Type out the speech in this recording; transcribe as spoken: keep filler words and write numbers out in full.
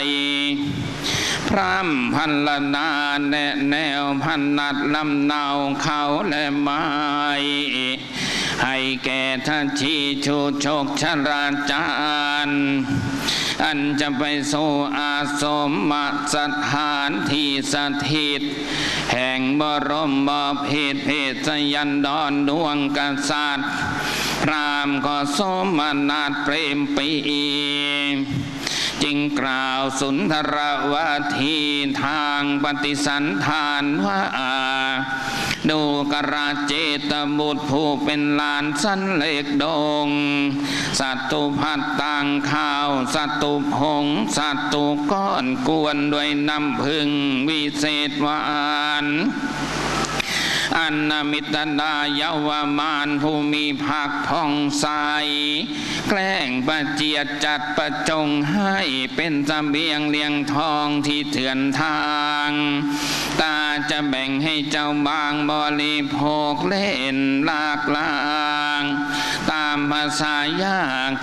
พร่ำพันละนาแนแนวพันนัดลำเนาเขาและไม้ให้แก่ท่านชีชูชกชราจารย์อันจะไปสู่อาสมมาสถานที่สถิตแห่งบรมบพิตรเพศยันดรดวงกษัตริย์พรามก็สมนาถเปรมปรีจึงกล่าวสุนทรวทีทางปฏิสันธานว่าดูกราเจตบุตรผู้เป็นลานสันเล็กดงสัตตุพัดต่างข้าวสัตตุพงสัตตุก้อนกวนด้วยน้ำพึ่งวิเศษหวานอันนามิตรดาเยาวมานผู้มีภักผ่องใสแกล้งประเจียดจัดประจงให้เป็นเสบียงเลี้ยงทองที่เถื่อนทางตาจะแบ่งให้เจ้าบางบริโภคเล่นลากลางตามภาษายาก